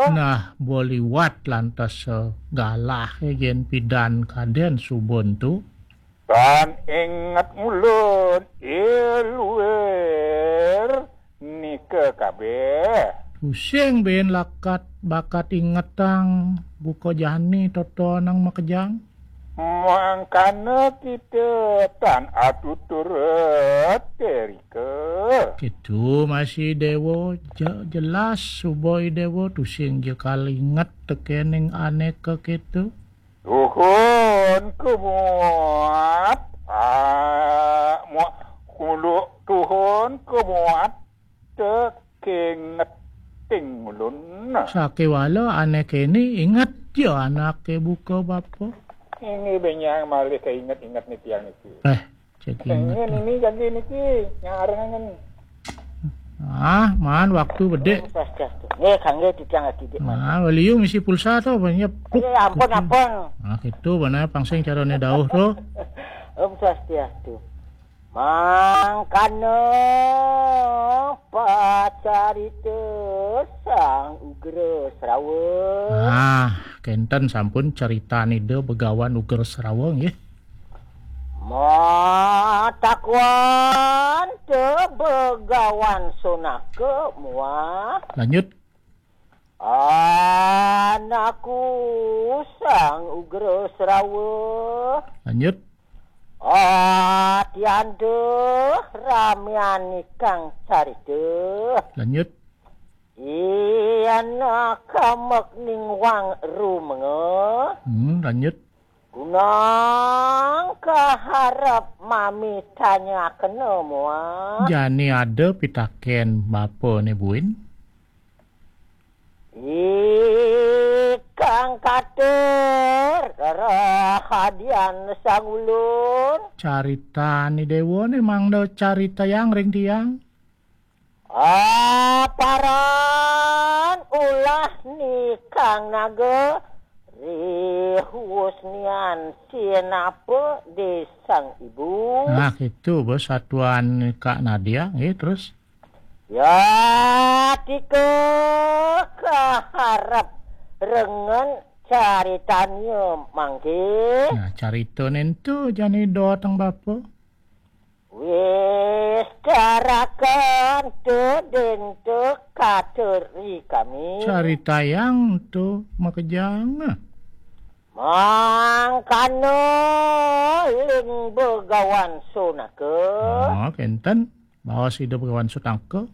Nah, boliwat lantas galah yen pidan kaden subon tu. Dan ingat mulun iluer nike kabeh. Pusing ben lakat bakat ingetang buko jani toto nang makejang. Mangkana kita tan atu turut terike. Gitu masih dewo jelas suboi dewo tusing je kali inget tekening aneh ke gitu. Tuhun kemuat kulu tuhun kemuat tekenget ting mulun. Sake wala aneh kini inget je anak ke buka bapa. Ini benyang malih keinget-inget nih tiang niki. Cek Pengen inget. ini janji niki nyarengan. Man waktu bede. Pasca tuh. Kangge titiang lagi dek. Waliu misi pulsa tuh banyak. Ampun. Gitu benar pangsing carane dauh tuh. Swastiastu. Mangkana pacarita sang ugra Srawa. Kenten sampun cerita nide begawan uger Sarawang ya. Matakwan te begawan sonake mua. Lanjut. Anakku sang ugra Srawa. Lanjut. Tiande ramian kang carita. Lanjut. Iana kamek ning wang rumenga. Lanjut. Gunang kaharap mami tanya kena mua. Jani ada pitaken bapa ne buin. Kang kater rahadian sang ulun. Carita ni dewa ni mang do carita yang ring tiang. Paran ulah ni kang naga rihus nian sienapa de sang ibu. Nah itu bersatuan Kak Nadia terus. Ya tika kaharap rengen caritanya mangke. Nah carita nentu jani do tang bapa. Wis carakan te den te kateri kami. Carita yang tu makejang. Mangkano ling begawan sonake. Kenten bawa si do begawan sonake.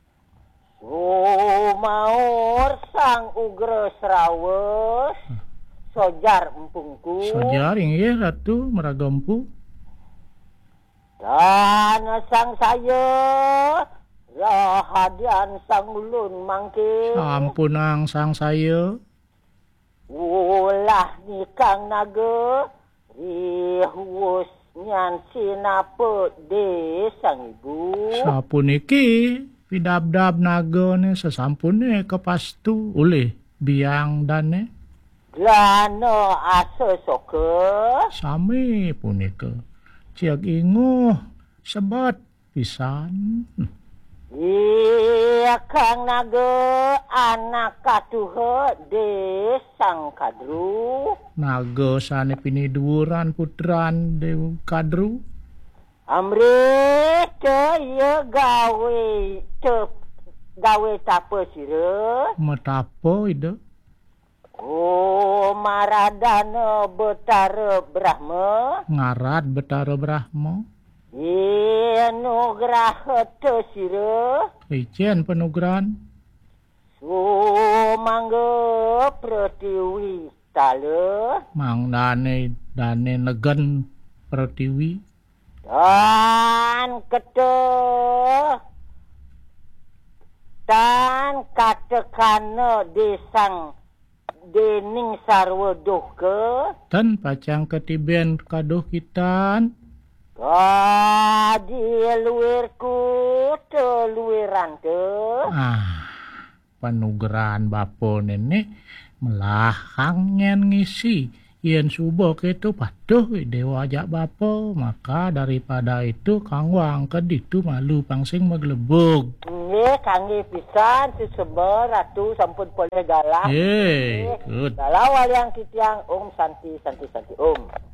Sumaur sang ugra Srawa. Sojar empungku. Sojar inggih ratu meragampu. Dan sang saya rahadian sang ulun mangke. Ampunang sang saya. Ulah ni kang naga rihus nyan sinapa de sang ibu. Sapun iki pidabdab naga ne sesampun ne kepastu oleh biang dane. Lana asa soke. Sami punika. Ciak inguh sebat pisan. Iya kang naga anak katuha de sang kadru. Naga sane piniduran putran de kadru. Amri te ye gawe tapa sira. Metapo ide. Maradana Betara Brahma. Ngarat Betara Brahma. Nugraha te sira. Icen penugrahan. Sumangga Pratiwi tala. Mang dane negen Pratiwi. Dan katekana desang dening sarwa dohke. Tan pacang ketiben kadoh kitan. Kadi luirku teluiran te. Panugeran bapo nenek melahang ngen ngisi yen subuh itu patuh dewa ajak bapa, maka daripada itu Kang Wang keditu malu pangsing maglebug. Nggih, kangge pisan si seber ratu sampun boleh galak. Good. Kalau yang kitiang Santi Om.